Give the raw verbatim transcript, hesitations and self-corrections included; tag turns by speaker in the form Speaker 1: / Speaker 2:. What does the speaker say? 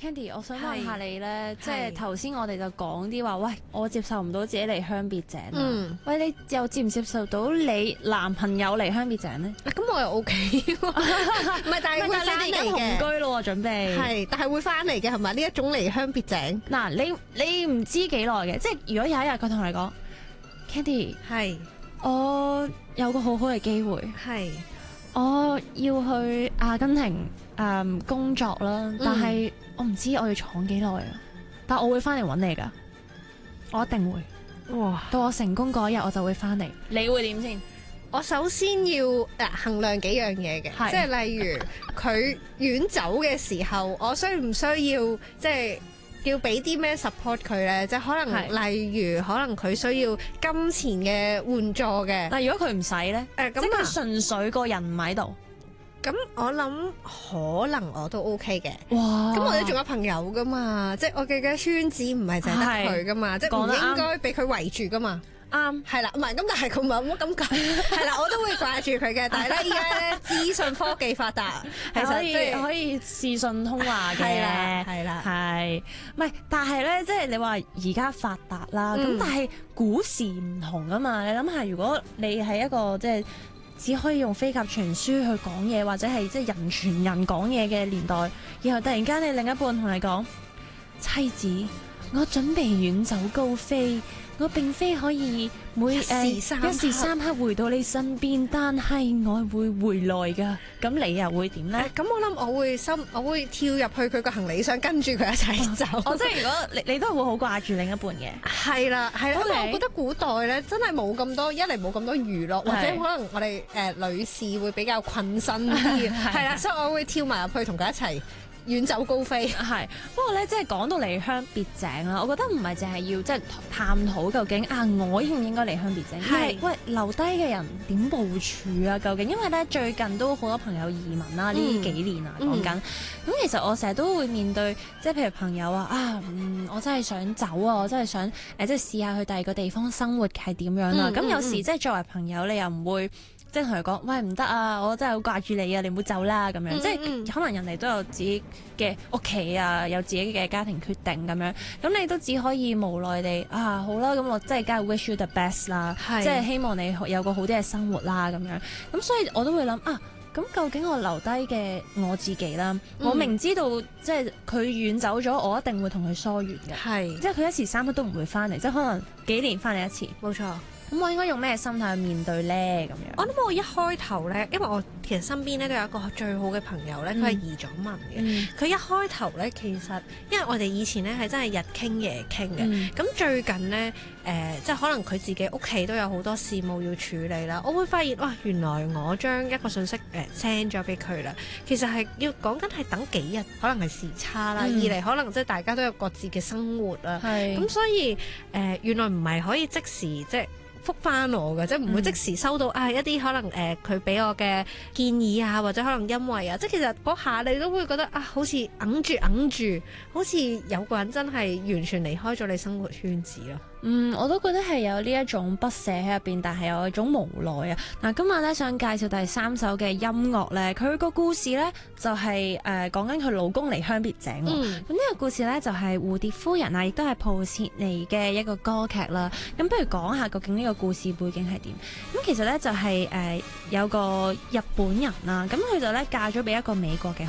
Speaker 1: Candy，我想問下你咧，即
Speaker 2: 係
Speaker 1: 係頭先我哋就講啲話，喂，我接受唔到自己離鄉別井啊。
Speaker 2: 嗯
Speaker 1: 喂，你又接唔接受到你男朋友離鄉別井咧？
Speaker 2: 咁我又 O K 喎，唔係，但係會翻
Speaker 1: 但係你哋而家同
Speaker 2: 嚟嘅，
Speaker 1: 居咯喎，準備。
Speaker 2: 係，但係會翻嚟嘅係咪？呢一種離鄉別井，
Speaker 1: 嗱，你你唔知幾耐嘅，即係如果有一日佢同你講，Candy，
Speaker 2: 係
Speaker 1: 我有個好好嘅機會，
Speaker 2: 係
Speaker 1: 我要去阿根廷誒、嗯工作啦，但係我唔知我要闖幾耐啊，但我會翻嚟揾你㗎，我一定會。
Speaker 2: 哇！
Speaker 1: 到我成功嗰一日，我就會翻嚟。你會點先？
Speaker 2: 我首先要誒衡量幾樣嘢嘅，
Speaker 1: 係
Speaker 2: 即係例如佢遠走嘅時候，我需唔需要即係要俾啲咩 support 佢咧？即係可能
Speaker 1: 係
Speaker 2: 例如可能佢需要金錢嘅援助嘅，
Speaker 1: 但如果佢唔使咧，
Speaker 2: 誒
Speaker 1: 即係佢
Speaker 2: 咁啊，
Speaker 1: 純粹個人唔喺度。
Speaker 2: 咁我諗可能我都 OK 嘅。
Speaker 1: 哇！
Speaker 2: 咁我哋仲有朋友噶嘛，即係我嘅嘅圈子唔係淨係得佢噶嘛，即係唔
Speaker 1: 講得啱
Speaker 2: 應該俾佢圍住噶嘛。
Speaker 1: 啱。
Speaker 2: 係啦，唔係咁，但係佢唔係冇咁講，係啦，我都會掛住佢嘅。但係咧，依家咧資訊科技發達，其
Speaker 1: 係可以
Speaker 2: 實即係
Speaker 1: 可以視訊通話嘅，
Speaker 2: 係啦，係啦，
Speaker 1: 係，唔係？但係咧，即係你話而家發達啦，咁、
Speaker 2: 嗯
Speaker 1: 但係古時唔同啊嘛。你諗下，如果你係一個即係只可以用飛鴿傳書去講嘢，或者係即係人傳人講嘢嘅年代，然後突然間你另一半同你講，妻子，我準備遠走高飛。我並非可以每
Speaker 2: 一時三刻
Speaker 1: 一時三刻回到你身邊，但係我會回來噶。咁你又會點呢？
Speaker 2: 誒咁我諗我會心，我會跳入去佢個行李箱，跟住佢一齊走。
Speaker 1: 哦，即係如果你你都係會好掛住另一半嘅。
Speaker 2: 係啦，係啦，因
Speaker 1: OK
Speaker 2: 為我覺得古代咧真係冇咁多，一嚟冇咁多娛樂，或者
Speaker 1: 係
Speaker 2: 可能我哋誒女士會比較困身啲，
Speaker 1: 係
Speaker 2: 係啦，所以我會跳埋入去同佢一齊遠走高飛。
Speaker 1: 係，不過咧，即係講到離鄉別井啦，我覺得唔係淨係要即係探討究竟啊，我應唔應該離鄉別井？
Speaker 2: 係
Speaker 1: 而係喂，留低嘅人點部署啊？究竟因為咧最近都好多朋友移民啦，呢
Speaker 2: 嗯
Speaker 1: 幾年啊
Speaker 2: 嗯
Speaker 1: 講緊。咁其實我成日都會面對，即係譬如朋友啊，啊，嗯，我真係想走啊，我真係想誒、呃，即係試下去第二個地方生活係點樣啦。咁、
Speaker 2: 嗯嗯
Speaker 1: 有時
Speaker 2: 嗯
Speaker 1: 即係作為朋友，你又唔會。即係同佢講，喂，唔得啊！我真係好掛住你啊！你唔好走啦咁樣。
Speaker 2: 嗯
Speaker 1: 即係
Speaker 2: 嗯
Speaker 1: 可能人哋都有自己嘅屋企啊，有自己嘅家庭決定咁樣。咁你都只可以無奈地啊，好啦，咁我真係梗係 wish you the best 啦，
Speaker 2: 係
Speaker 1: 即係希望你有個好啲嘅生活啦咁樣。咁所以我都會諗啊，咁究竟我留低嘅我自己啦，
Speaker 2: 嗯
Speaker 1: 我明知道即係佢遠走咗，我一定會同佢疏遠嘅。
Speaker 2: 係
Speaker 1: 即係佢一時三刻都唔會翻嚟，即係可能幾年翻嚟一次。
Speaker 2: 冇錯。
Speaker 1: 咁我應該用咩心態去面對咧？咁樣。
Speaker 2: 我諗我一開頭咧，因為我其實身邊咧都有一個最好嘅朋友咧，佢係移咗民嘅。
Speaker 1: 嗯
Speaker 2: 佢、一開頭咧，其實因為我哋以前咧係真係日傾夜傾嘅。咁、
Speaker 1: 嗯
Speaker 2: 最近咧，誒、呃、即係可能佢自己屋企都有好多事務要處理啦。我會發現哇，原來我將一個信息誒 send 咗俾佢啦，其實係要講緊係等幾日，可能係時差啦，
Speaker 1: 嗯
Speaker 2: 二嚟可能即係大家都有各自嘅生活啦。
Speaker 1: 係
Speaker 2: 咁所以誒、呃，原來唔係可以即時即係覆返我嘅，即係唔會即時收到、嗯、啊一啲可能誒佢俾我嘅建議啊，或者可能因為啊，即係其實嗰下你都會覺得啊，好似揞住揞住，好似有個人真係完全離開咗你生活圈子咯。
Speaker 1: 嗯，我都覺得係有呢一種不捨喺入邊，但係有一種無奈啊！嗱，今日咧想介紹第三首嘅音樂咧，佢個故事咧就係誒講緊佢老公離鄉別井喎。咁呢、
Speaker 2: 嗯、
Speaker 1: 個故事咧就係、是、蝴蝶夫人啊，亦都係鋪設嚟嘅一個歌劇啦。咁不如講下究竟呢個故事背景係點？咁其實咧就係、是、誒、呃、有個日本人啦，咁佢就咧嫁咗俾一個美國嘅